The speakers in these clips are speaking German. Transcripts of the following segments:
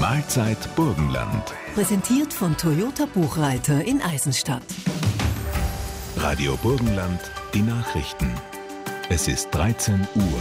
Mahlzeit Burgenland. Präsentiert von Toyota Buchreiter in Eisenstadt. Radio Burgenland, die Nachrichten. Es ist 13 Uhr.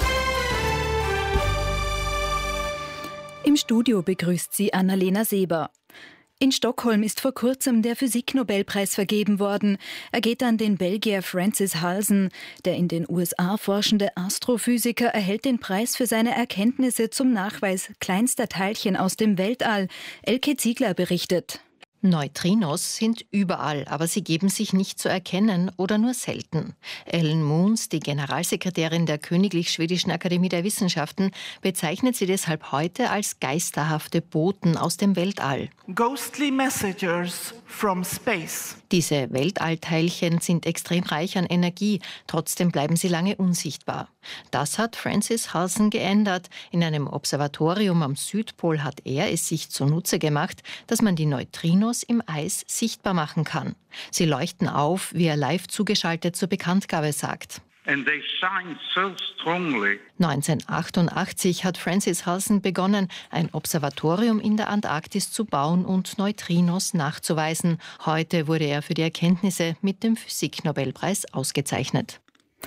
Im Studio begrüßt sie Annalena Seber. In Stockholm ist vor kurzem der Physiknobelpreis vergeben worden. Er geht an den Belgier Francis Halsen. Der in den USA forschende Astrophysiker erhält den Preis für seine Erkenntnisse zum Nachweis kleinster Teilchen aus dem Weltall. Elke Ziegler berichtet. Neutrinos sind überall, aber sie geben sich nicht zu erkennen oder nur selten. Ellen Moons, die Generalsekretärin der Königlich Schwedischen Akademie der Wissenschaften, bezeichnet sie deshalb heute als geisterhafte Boten aus dem Weltall. Ghostly messengers from space. Diese Weltallteilchen sind extrem reich an Energie, trotzdem bleiben sie lange unsichtbar. Das hat Francis Halsen geändert. In einem Observatorium am Südpol hat er es sich zunutze gemacht, dass man die Neutrinos im Eis sichtbar machen kann. Sie leuchten auf, wie er live zugeschaltet zur Bekanntgabe sagt. And they shine so strongly. 1988 hat Francis Halsen begonnen, ein Observatorium in der Antarktis zu bauen und Neutrinos nachzuweisen. Heute wurde er für die Erkenntnisse mit dem Physiknobelpreis ausgezeichnet.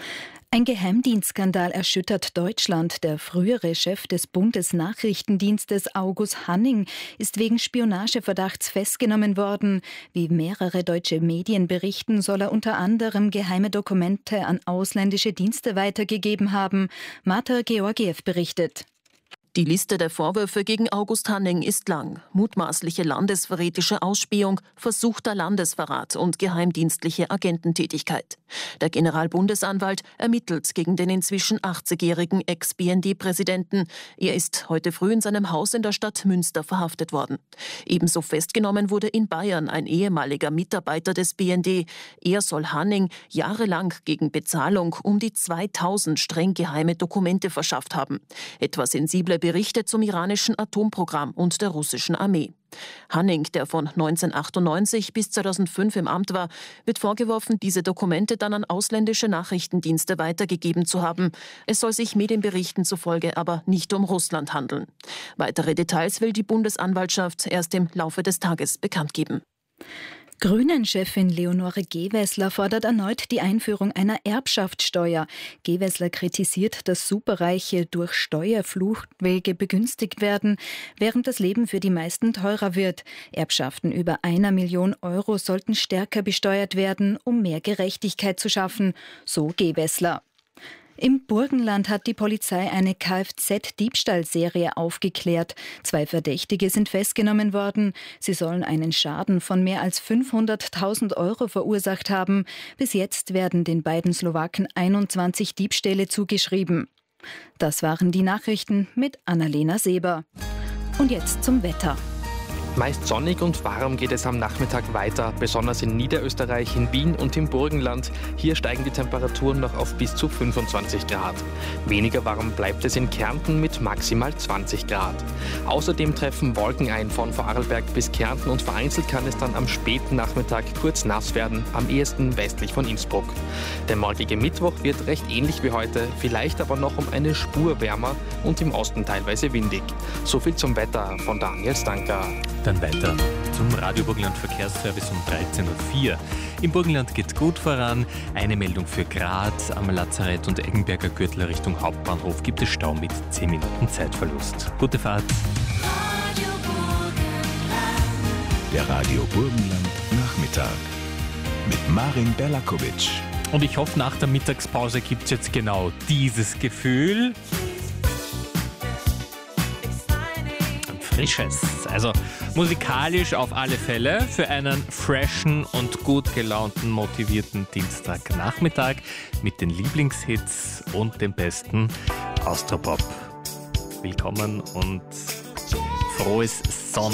Ein Geheimdienstskandal erschüttert Deutschland. Der frühere Chef des Bundesnachrichtendienstes August Hanning ist wegen Spionageverdachts festgenommen worden. Wie mehrere deutsche Medien berichten, soll er unter anderem geheime Dokumente an ausländische Dienste weitergegeben haben. Marta Georgiev berichtet. Die Liste der Vorwürfe gegen August Hanning ist lang. Mutmaßliche landesverräterische Ausspähung, versuchter Landesverrat und geheimdienstliche Agententätigkeit. Der Generalbundesanwalt ermittelt gegen den inzwischen 80-jährigen Ex-BND-Präsidenten. Er ist heute früh in seinem Haus in der Stadt Münster verhaftet worden. Ebenso festgenommen wurde in Bayern ein ehemaliger Mitarbeiter des BND. Er soll Hanning jahrelang gegen Bezahlung um die 2000 streng geheime Dokumente verschafft haben. Etwa sensible Berichte zum iranischen Atomprogramm und der russischen Armee. Hanning, der von 1998 bis 2005 im Amt war, wird vorgeworfen, diese Dokumente dann an ausländische Nachrichtendienste weitergegeben zu haben. Es soll sich Medienberichten zufolge aber nicht um Russland handeln. Weitere Details will die Bundesanwaltschaft erst im Laufe des Tages bekannt geben. Grünen-Chefin Leonore Gewessler fordert erneut die Einführung einer Erbschaftssteuer. Gewessler kritisiert, dass Superreiche durch Steuerfluchtwege begünstigt werden, während das Leben für die meisten teurer wird. Erbschaften über 1 Million Euro sollten stärker besteuert werden, um mehr Gerechtigkeit zu schaffen, so Gewessler. Im Burgenland hat die Polizei eine Kfz-Diebstahlserie aufgeklärt. 2 Verdächtige sind festgenommen worden. Sie sollen einen Schaden von mehr als 500.000 Euro verursacht haben. Bis jetzt werden den beiden Slowaken 21 Diebstähle zugeschrieben. Das waren die Nachrichten mit Annalena Seber. Und jetzt zum Wetter. Meist sonnig und warm geht es am Nachmittag weiter, besonders in Niederösterreich, in Wien und im Burgenland. Hier steigen die Temperaturen noch auf bis zu 25 Grad. Weniger warm bleibt es in Kärnten mit maximal 20 Grad. Außerdem treffen Wolken ein von Vorarlberg bis Kärnten und vereinzelt kann es dann am späten Nachmittag kurz nass werden, am ehesten westlich von Innsbruck. Der morgige Mittwoch wird recht ähnlich wie heute, vielleicht aber noch um eine Spur wärmer und im Osten teilweise windig. So viel zum Wetter von Daniel Stanker. Dann weiter zum Radio Burgenland Verkehrsservice um 13.04 Uhr. Im Burgenland geht gut voran. Eine Meldung für Graz. Am Lazarett und Eggenberger Gürtel Richtung Hauptbahnhof gibt es Stau mit 10 Minuten Zeitverlust. Gute Fahrt. Der Radio Burgenland Nachmittag mit Marin Berlakovic. Und ich hoffe, nach der Mittagspause gibt es jetzt genau dieses Gefühl. Frisches. Also musikalisch auf alle Fälle für einen freshen und gut gelaunten, motivierten Dienstagnachmittag mit den Lieblingshits und dem besten Austropop. Willkommen und frohes Sonntag.